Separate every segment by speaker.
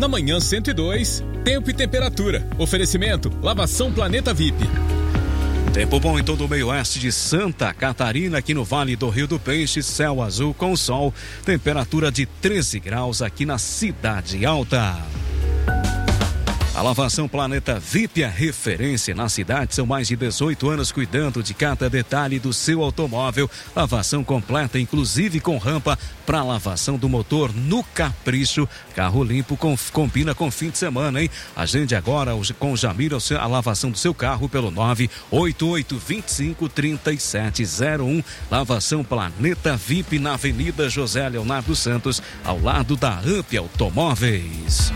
Speaker 1: Na manhã 102, tempo e temperatura. Oferecimento, Lavação Planeta VIP.
Speaker 2: Tempo bom em todo o meio oeste de Santa Catarina, aqui no Vale do Rio do Peixe, céu azul com sol, temperatura de 13 graus aqui na Cidade Alta. A Lavação Planeta VIP é referência na cidade. São mais de 18 anos cuidando de cada detalhe do seu automóvel. Lavação completa, inclusive com rampa para lavação do motor no capricho. Carro limpo combina com fim de semana, hein? Agende agora com o Jamir a lavação do seu carro pelo 988253701. Lavação Planeta VIP na Avenida José Leonardo Santos, ao lado da Amp Automóveis.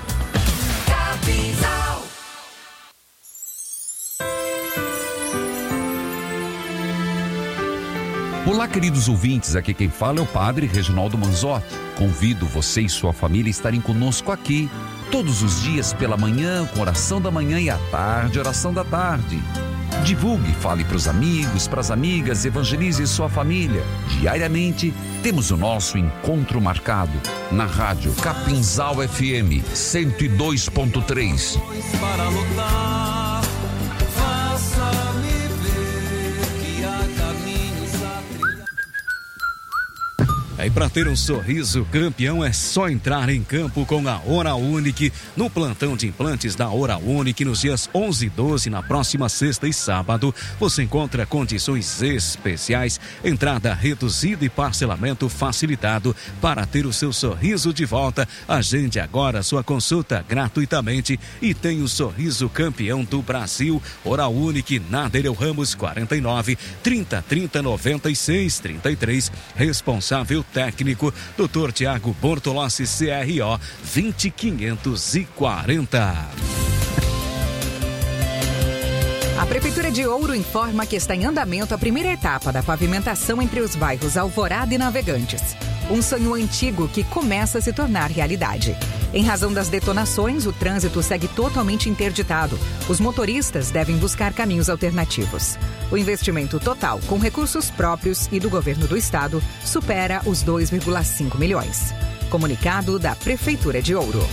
Speaker 3: Olá, queridos ouvintes, aqui quem fala é o Padre Reginaldo Manzotti. Convido você e sua família a estarem conosco aqui todos os dias pela manhã, com oração da manhã, e à tarde, oração da tarde. Divulgue, fale para os amigos, para as amigas, evangelize sua família. Diariamente temos o nosso encontro marcado na rádio Capinzal FM 102.3.
Speaker 4: Para lutar, faça-me ver que há caminhos a trilhar.
Speaker 2: E para ter um sorriso campeão é só entrar em campo com a Oral Unique no plantão de implantes da Oral Unique nos dias 11 e 12, na próxima sexta e sábado. Você encontra condições especiais, entrada reduzida e parcelamento facilitado para ter o seu sorriso de volta. Agende agora sua consulta gratuitamente e tem o sorriso campeão do Brasil. Oral Unique na Nereu Ramos 49 3030 96 33. Responsável técnico, Dr. Tiago Bortolossi, CRO 20540.
Speaker 5: A Prefeitura de Ouro informa que está em andamento a primeira etapa da pavimentação entre os bairros Alvorada e Navegantes. Um sonho antigo que começa a se tornar realidade. Em razão das detonações, o trânsito segue totalmente interditado. Os motoristas devem buscar caminhos alternativos. O investimento total, com recursos próprios e do governo do estado, supera os 2,5 milhões. Comunicado da Prefeitura de Ouro.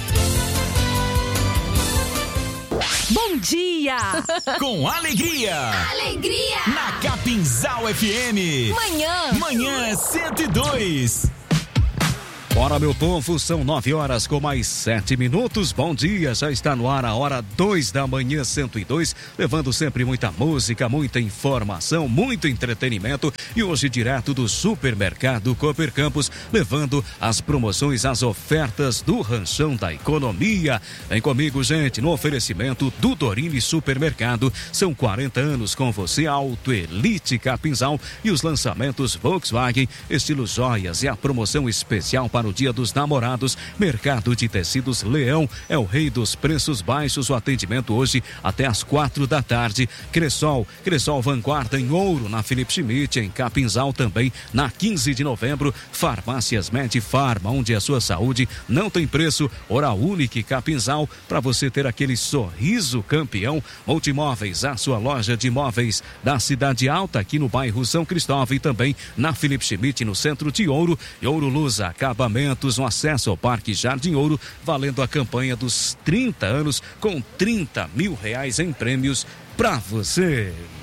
Speaker 6: Bom dia!
Speaker 7: Com alegria!
Speaker 6: Alegria!
Speaker 7: Na Capinzal FM! Manhã 102!
Speaker 2: Bora, meu povo, são 9 horas com mais 7 minutos. Bom dia, já está no ar a hora 2 da manhã 102, levando sempre muita música, muita informação, muito entretenimento. E hoje direto do supermercado Cooper Campos, levando as promoções, as ofertas do ranchão da economia. Vem comigo, gente, no oferecimento do Dorine Supermercado. São 40 anos com você, Auto Elite Capinzal e os lançamentos Volkswagen, estilo joias e a promoção especial para o Dia dos Namorados. Mercado de Tecidos Leão é o rei dos preços baixos. O atendimento hoje até às 4 da tarde. Cressol Vanguarda em Ouro, na Felipe Schmidt, em Capinzal também, na 15 de novembro. Farmácias Medifarma, onde a sua saúde não tem preço. Oral Unique Capinzal, para você ter aquele sorriso campeão. Multimóveis, a sua loja de imóveis da Cidade Alta, aqui no bairro São Cristóvão, e também na Felipe Schmidt, no centro de Ouro. E Ouro Luz Acabamentos, no acesso ao Parque Jardim Ouro, valendo a campanha dos 30 anos com R$30 mil em prêmios para você.